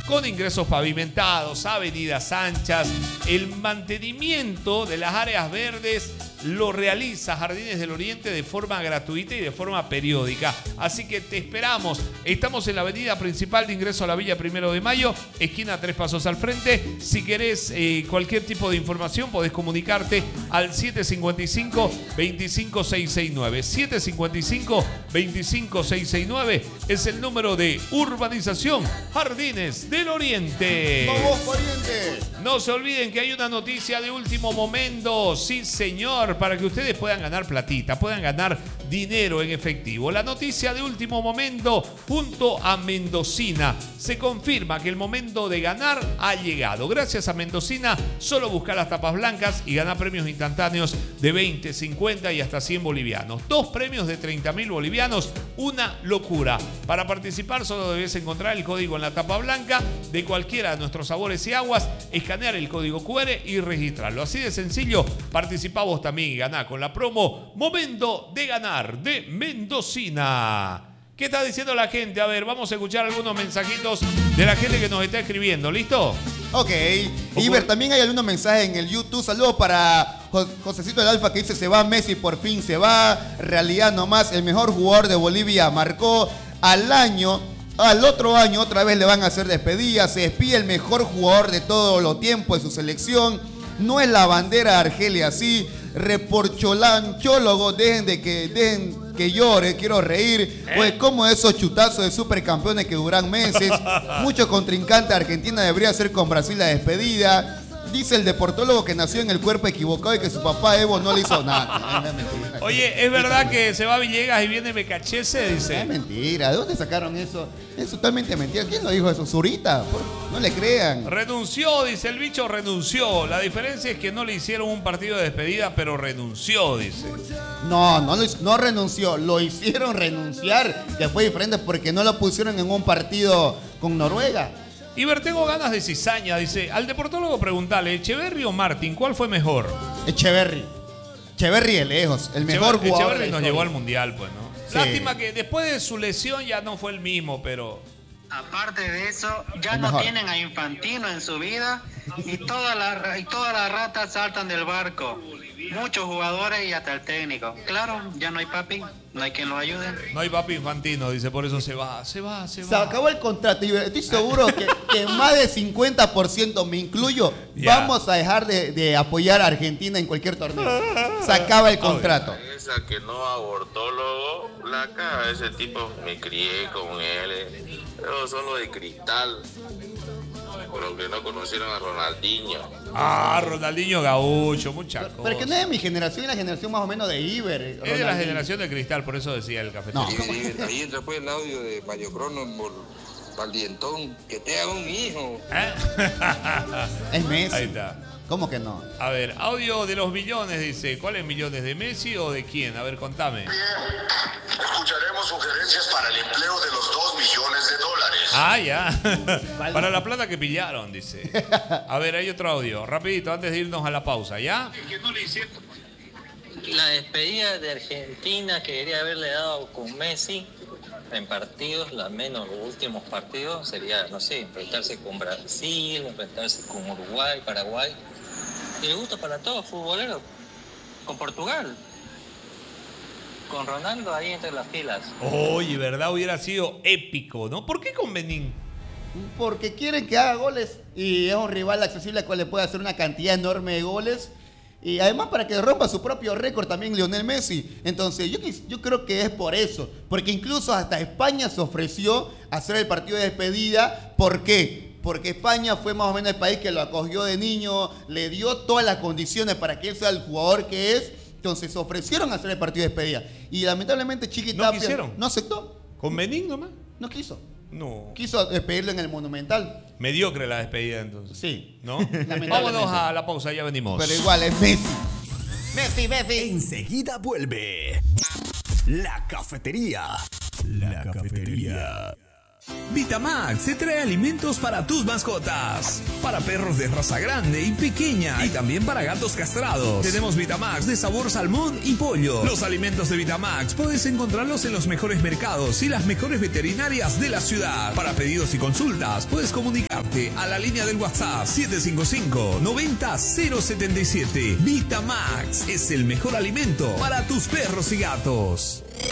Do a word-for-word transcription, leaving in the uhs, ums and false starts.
con ingresos pavimentados, avenidas anchas. El mantenimiento de las áreas verdes lo realiza Jardines del Oriente de forma gratuita y de forma periódica. Así que te esperamos. Estamos en la avenida principal de ingreso a la Villa Primero de Mayo, esquina Tres Pasos al Frente. Si querés eh, cualquier tipo de información, podés comunicarte al siete cinco cinco, dos cinco seis seis nueve. siete cinco cinco, dos cinco seis seis nueve es el número de Urbanización Jardines del Oriente. ¡Vamos, pariente! No se olviden que hay una noticia de último momento. Sí, señor, para que ustedes puedan ganar platita, puedan ganar dinero en efectivo. La noticia de último momento junto a Mendocina. Se confirma que el momento de ganar ha llegado. Gracias a Mendocina, solo buscar las tapas blancas y ganar premios instantáneos de veinte, cincuenta y hasta cien bolivianos. Dos premios de treinta mil bolivianos. Una locura. Para participar solo debes encontrar el código en la tapa blanca de cualquiera de nuestros sabores y aguas, escanear el código cu erre y registrarlo. Así de sencillo, participa vos también y ganá con la promo Momento de Ganar de Mendocina. ¿Qué está diciendo la gente? A ver, vamos a escuchar algunos mensajitos de la gente que nos está escribiendo. ¿Listo? Ok. Iber, también hay algunos mensajes en el YouTube. Saludos para Josecito del Alfa que dice: se va Messi, por fin se va. Realidad nomás, el mejor jugador de Bolivia marcó al año. Al otro año otra vez le van a hacer despedida. Se despide el mejor jugador de todos los tiempos de su selección. No es la bandera de Argelia así. Reporcholanchólogos, dejen de que dejen que llore, quiero reír. ¿Eh? Pues como esos chutazos de supercampeones que duran meses. Muchos contrincantes de Argentina debería hacer con Brasil la despedida. Dice el deportólogo que nació en el cuerpo equivocado y que su papá Evo no le hizo nada. Es mentira. Oye, ¿es verdad que se va a Villegas y viene Becachese? Dice. Es mentira. ¿De dónde sacaron eso? Es totalmente mentira. ¿Quién lo dijo eso? Zurita. No le crean. Renunció, dice el bicho, renunció. La diferencia es que no le hicieron un partido de despedida, pero renunció, dice. No, no, no renunció. Lo hicieron renunciar. Que fue diferente porque no lo pusieron en un partido con Noruega. Iber, tengo ganas de cizaña, dice. Al deportólogo preguntale, ¿Echeverri o Martín? ¿Cuál fue mejor? Echeverri. Echeverri de lejos, el mejor Echeverri, jugador. Echeverri nos llevó al Mundial, pues, ¿no? Sí. Lástima que después de su lesión ya no fue el mismo, pero... Aparte de eso, ya el no mejor. tienen a Infantino en su vida y todas las y todas las ratas saltan del barco. Muchos jugadores y hasta el técnico. Claro, ya no hay papi, no hay quien lo ayude. No hay papi Infantino, dice, por eso se va, se va, se va. Se acabó el contrato y estoy seguro que, que más del cincuenta por ciento, me incluyo, Ya. vamos a dejar de, de apoyar a Argentina en cualquier torneo. Se acaba el contrato. Esa que no abortólogo, la cara, ese tipo me crié con él, eh, pero solo de cristal. Por lo que no conocieron a Ronaldinho. Ah, Ronaldinho Gaucho, muchas cosas. Pero que no es de mi generación, es la generación más o menos de Iber. Es de la Ronaldinho. generación de cristal, por eso decía el cafetero. No. Ahí, ahí- ahí entra pues el audio de Mario Crono por Valdientón, que te haga un hijo. ¿Eh? Es Messi. Ahí está. ¿Cómo que no? A ver, audio de los millones, dice. ¿Cuáles millones? ¿De Messi o de quién? A ver, contame. Escucharemos sugerencias para el empleo de los dos millones de dólares. Ah, ya. Para la plata que pillaron, dice. A ver, hay otro audio. Rapidito, antes de irnos a la pausa, ¿ya? La despedida de Argentina que quería haberle dado con Messi en partidos, la menos los últimos partidos, sería, no sé, enfrentarse con Brasil, enfrentarse con Uruguay, Paraguay. Y le gusta para todos futboleros. Con Portugal. Con Ronaldo ahí entre las filas. Oye, ¿verdad? Hubiera sido épico, ¿no? ¿Por qué con Benín? Porque quieren que haga goles y es un rival accesible al cual le puede hacer una cantidad enorme de goles. Y además para que rompa su propio récord también Lionel Messi. Entonces yo, yo creo que es por eso. Porque incluso hasta España se ofreció a hacer el partido de despedida. ¿Por qué? Porque España fue más o menos el país que lo acogió de niño, le dio todas las condiciones para que él sea el jugador que es. Entonces se ofrecieron a hacer el partido de despedida. Y lamentablemente Chiqui ¿No Tapia quisieron? no aceptó. ¿Con Benín nomás? No quiso. No. Quiso despedirlo en el Monumental. Mediocre la despedida entonces. Sí. ¿No? Lamentablemente. Vámonos a la pausa, ya venimos. Pero igual es Messi. Messi, Messi. Enseguida vuelve La Cafetería. La Cafetería. Vitamax te trae alimentos para tus mascotas, para perros de raza grande y pequeña y también para gatos castrados. Tenemos Vitamax de sabor salmón y pollo. Los alimentos de Vitamax puedes encontrarlos en los mejores mercados y las mejores veterinarias de la ciudad. Para pedidos y consultas puedes comunicarte a la línea del WhatsApp siete cinco cinco, noventa, cero setenta y siete. Vitamax es el mejor alimento para tus perros y gatos.